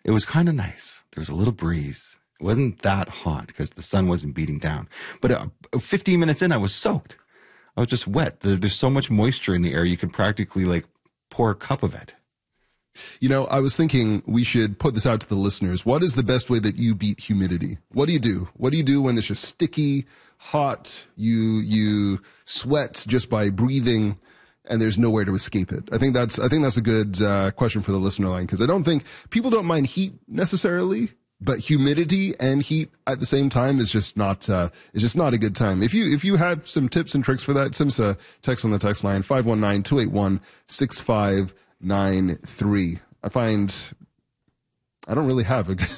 It was kind of nice. There was a little breeze. It wasn't that hot because the sun wasn't beating down. But 15 minutes in, I was soaked. I was just wet. There's so much moisture in the air, you could practically like pour a cup of it. You know, I was thinking we should put this out to the listeners. What is the best way that you beat humidity? What do you do? What do you do when it's just sticky, hot, you sweat just by breathing, and there's nowhere to escape it? I think that's a good question for the listener line, because I don't think people don't mind heat necessarily, but humidity and heat at the same time is just not a good time. If you have some tips and tricks for that, send us a text on the text line 519-281-6593. I find I don't really have a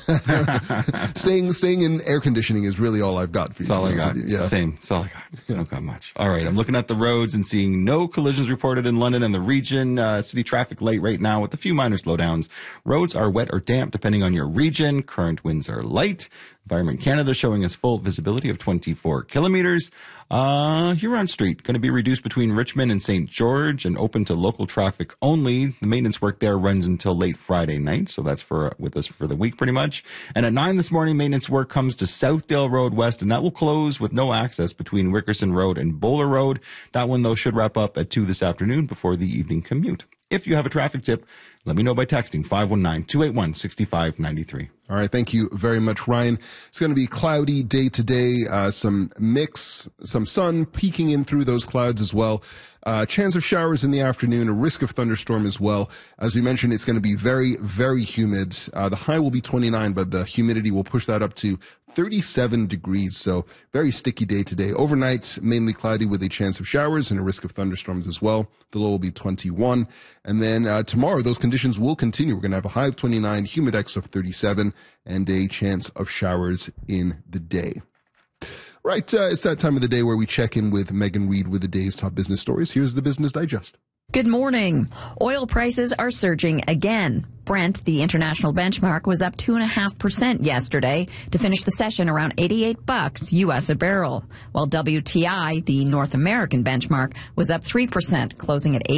staying in air conditioning is really all I've got for you. That's all I got. Yeah. Same. That's all I got. I don't got much. All right. I'm looking at the roads and seeing no collisions reported in London and the region. City traffic light right now with a few minor slowdowns. Roads are wet or damp depending on your region. Current winds are light. Environment Canada showing us full visibility of 24 kilometers. Huron Street going to be reduced between Richmond and St. George and open to local traffic only. The maintenance work there runs until late Friday night, so that's with us for the week pretty much. And at 9 this morning, maintenance work comes to Southdale Road West, and that will close with no access between Wickerson Road and Bowler Road. That one, though, should wrap up at 2 this afternoon before the evening commute. If you have a traffic tip, let me know by texting 519-281-6593. All right. Thank you very much, Ryan. It's going to be cloudy day today. Some sun peeking in through those clouds as well. Chance of showers in the afternoon, a risk of thunderstorm as well. As we mentioned, it's going to be very, very humid. The high will be 29, but the humidity will push that up to 37 degrees. So very sticky day today. Overnight, mainly cloudy with a chance of showers and a risk of thunderstorms as well. The low will be 21. And then tomorrow, those conditions will continue. We're going to have a high of 29, humidex of 37, and a chance of showers in the day. Right, it's that time of the day where we check in with Megan Reid with the day's top business stories. Here's the Business Digest. Good morning. Oil prices are surging again. Brent, the international benchmark, was up 2.5% yesterday to finish the session around $88 U.S. a barrel, while WTI, the North American benchmark, was up 3%, closing at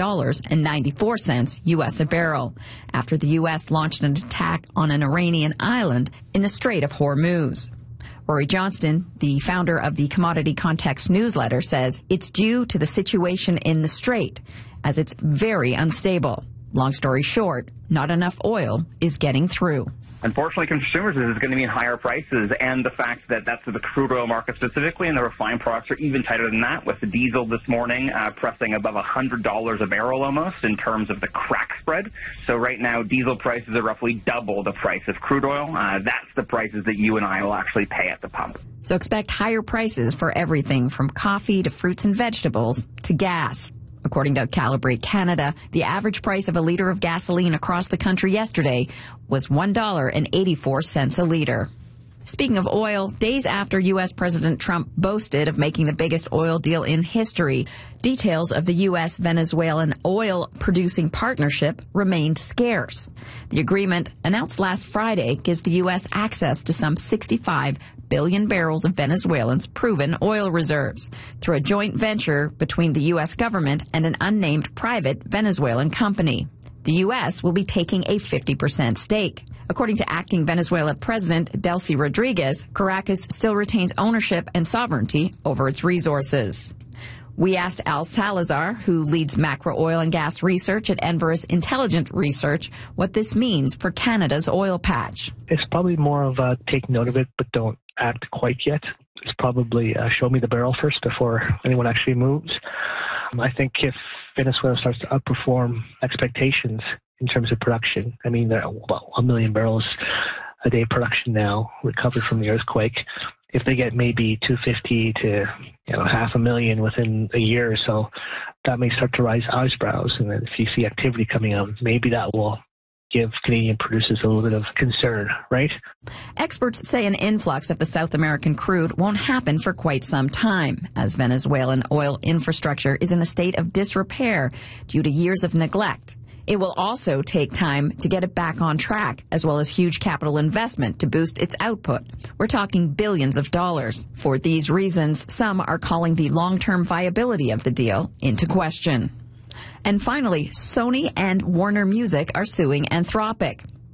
$85.94 U.S. a barrel, after the U.S. launched an attack on an Iranian island in the Strait of Hormuz. Rory Johnston, the founder of the Commodity Context newsletter, says it's due to the situation in the strait, as it's very unstable. Long story short, not enough oil is getting through. Unfortunately, consumers, this is going to mean higher prices, and the fact that that's the crude oil market specifically, and the refined products are even tighter than that, with the diesel this morning pressing above $100 a barrel almost in terms of the crack spread. So right now, diesel prices are roughly double the price of crude oil. That's the prices that you and I will actually pay at the pump. So expect higher prices for everything from coffee to fruits and vegetables to gas. According to Calibrate Canada, the average price of a liter of gasoline across the country yesterday was $1.84 a liter. Speaking of oil, days after U.S. President Trump boasted of making the biggest oil deal in history, details of the U.S.-Venezuelan oil-producing partnership remained scarce. The agreement, announced last Friday, gives the U.S. access to some 65 billion barrels of Venezuelans' proven oil reserves through a joint venture between the U.S. government and an unnamed private Venezuelan company. The U.S. will be taking a 50% stake. According to acting Venezuela President Delcy Rodriguez, Caracas still retains ownership and sovereignty over its resources. We asked Al Salazar, who leads macro oil and gas research at Enverus Intelligent Research, what this means for Canada's oil patch. It's probably more of a take note of it, but don't act quite yet. It's probably show me the barrel first before anyone actually moves. I think if Venezuela starts to outperform expectations in terms of production, I mean, they're 1 million barrels a day production now, recovered from the earthquake. If they get maybe 250 to 500,000 within a year or so, that may start to raise eyebrows. And then if you see activity coming out, maybe that will give Canadian producers a little bit of concern, right? Experts say an influx of the South American crude won't happen for quite some time, as Venezuelan oil infrastructure is in a state of disrepair due to years of neglect. It will also take time to get it back on track, as well as huge capital investment to boost its output. We're talking billions of dollars. For these reasons, some are calling the long-term viability of the deal into question. And finally, Sony and Warner Music are suing Anthropic.